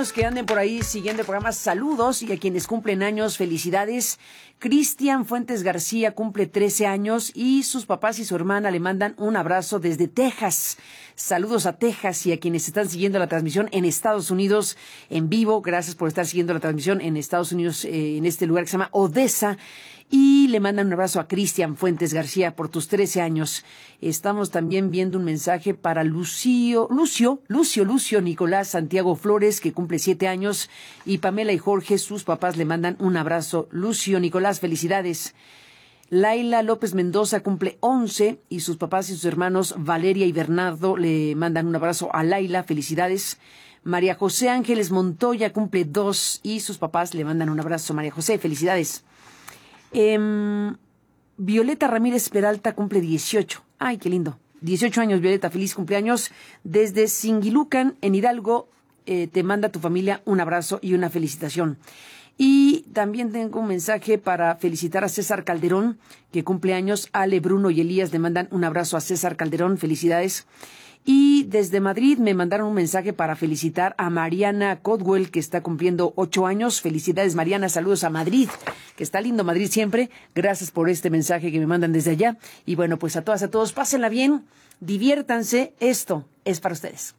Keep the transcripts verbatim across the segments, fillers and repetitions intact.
cumpleaños que anden por ahí siguiendo el programa, saludos. Y a quienes cumplen años, felicidades. Cristian Fuentes García cumple trece años y sus papás y su hermana le mandan un abrazo desde Texas. Saludos a Texas y a quienes están siguiendo la transmisión en Estados Unidos en vivo. Gracias por estar siguiendo la transmisión en Estados Unidos, eh, en este lugar que se llama Odessa. Y le mandan un abrazo a Cristian Fuentes García por tus trece años. Estamos también viendo un mensaje para Lucio, Lucio, Lucio, Lucio Nicolás Santiago Flores, que cumple siete años. Y Pamela y Jorge, sus papás, le mandan un abrazo. Lucio Nicolás, felicidades. Laila López Mendoza cumple once y sus papás y sus hermanos Valeria y Bernardo le mandan un abrazo a Laila, felicidades. María José Ángeles Montoya cumple dos y sus papás le mandan un abrazo. María José, felicidades. Eh, Violeta Ramírez Peralta cumple dieciocho. Ay, qué lindo. dieciocho años, Violeta, feliz cumpleaños. Desde Singilucan, en Hidalgo, eh, te manda tu familia un abrazo y una felicitación. Y también tengo un mensaje para felicitar a César Calderón, que cumple años. Ale, Bruno y Elías le mandan un abrazo a César Calderón, felicidades. Y desde Madrid me mandaron un mensaje para felicitar a Mariana Codwell, que está cumpliendo ocho años. Felicidades, Mariana, saludos a Madrid, que está lindo Madrid siempre. Gracias por este mensaje que me mandan desde allá. Y bueno, pues a todas, a todos, pásenla bien, diviértanse, esto es para ustedes.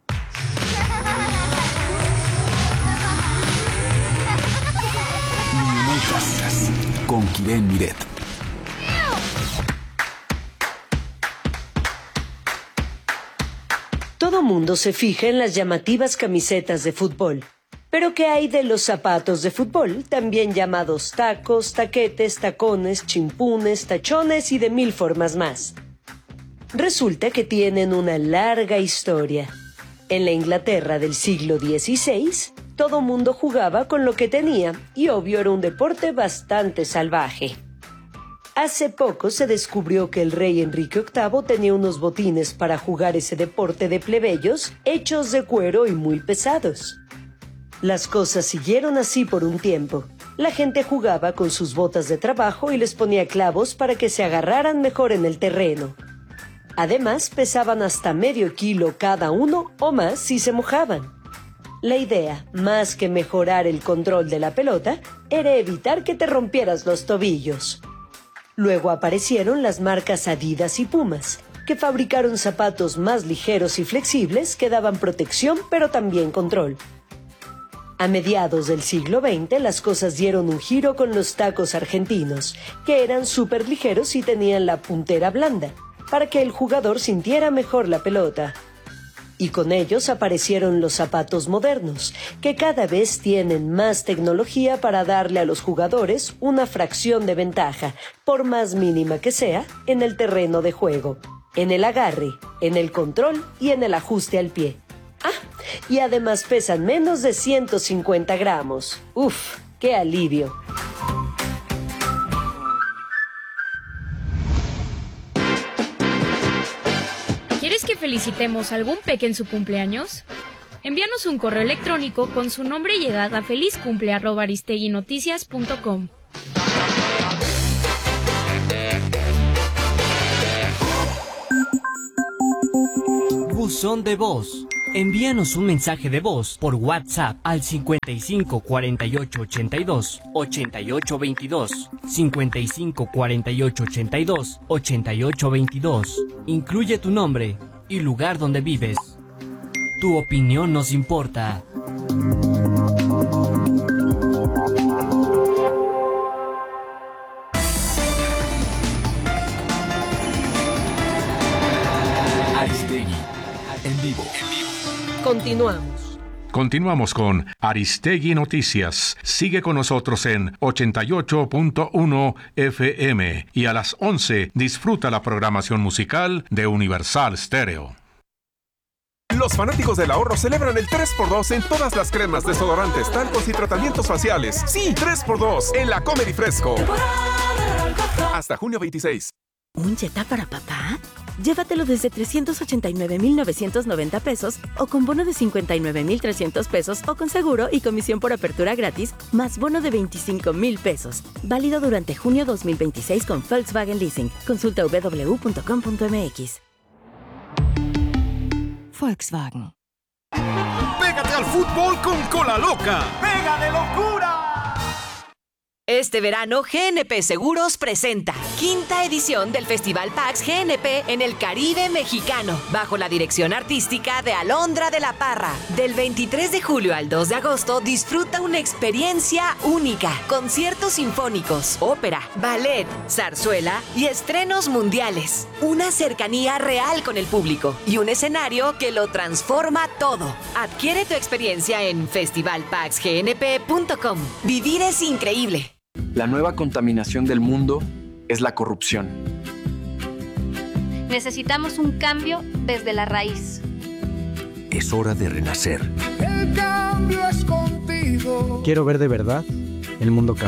Con Kiren Miret. Todo mundo se fija en las llamativas camisetas de fútbol. Pero ¿qué hay de los zapatos de fútbol, también llamados tacos, taquetes, tacones, chimpunes, tachones y de mil formas más? Resulta que tienen una larga historia. En la Inglaterra del siglo dieciséis, todo mundo jugaba con lo que tenía y obvio era un deporte bastante salvaje. Hace poco se descubrió que el rey Enrique octavo tenía unos botines para jugar ese deporte de plebeyos hechos de cuero y muy pesados. Las cosas siguieron así por un tiempo. La gente jugaba con sus botas de trabajo y les ponía clavos para que se agarraran mejor en el terreno. Además, pesaban hasta medio kilo cada uno o más si se mojaban. La idea, más que mejorar el control de la pelota, era evitar que te rompieras los tobillos. Luego aparecieron las marcas Adidas y Pumas, que fabricaron zapatos más ligeros y flexibles que daban protección pero también control. A mediados del siglo veinte las cosas dieron un giro con los tacos argentinos, que eran súper ligeros y tenían la puntera blanda, para que el jugador sintiera mejor la pelota. Y con ellos aparecieron los zapatos modernos, que cada vez tienen más tecnología para darle a los jugadores una fracción de ventaja, por más mínima que sea, en el terreno de juego, en el agarre, en el control y en el ajuste al pie. Ah, y además pesan menos de ciento cincuenta gramos. ¡Uf! ¡Qué alivio! ¿Quieres que felicitemos a algún peque en su cumpleaños? Envíanos un correo electrónico con su nombre y edad a felizcumple arroba aristeguinoticias punto com. Buzón de voz. Envíanos un mensaje de voz por WhatsApp al cincuenta y cinco cuarenta y ocho ochenta y dos ochenta y ocho veintidós, cincuenta y cinco cuarenta y ocho ochenta y dos ochenta y ocho veintidós. Incluye tu nombre y lugar donde vives. Tu opinión nos importa. Aristegui, en vivo. Continuamos. Continuamos con Aristegui Noticias. Sigue con nosotros en ochenta y ocho punto uno F M y a las once disfruta la programación musical de Universal Stereo. Los fanáticos del ahorro celebran el tres por dos en todas las cremas, desodorantes, talcos y tratamientos faciales. Sí, tres por dos en la Comedy Fresco. Hasta junio veintiséis. ¿Un Jetta para papá? Llévatelo desde trescientos ochenta y nueve mil novecientos noventa pesos o con bono de cincuenta y nueve mil trescientos pesos o con seguro y comisión por apertura gratis más bono de veinticinco mil pesos. Válido durante junio dos mil veintiséis con Volkswagen Leasing. Consulta doble u doble u doble u punto com punto m x. Volkswagen. Pégate al fútbol con Cola Loca. ¡Pega de locura! Este verano, G N P Seguros presenta quinta edición del Festival Pax G N P en el Caribe mexicano, bajo la dirección artística de Alondra de la Parra. Del veintitrés de julio al dos de agosto, disfruta una experiencia única. Conciertos sinfónicos, ópera, ballet, zarzuela y estrenos mundiales. Una cercanía real con el público y un escenario que lo transforma todo. Adquiere tu experiencia en festival pax g n p punto com. Vivir es increíble. La nueva contaminación del mundo es la corrupción. Necesitamos un cambio desde la raíz. Es hora de renacer. El cambio es contigo. Quiero ver de verdad el mundo cambiar.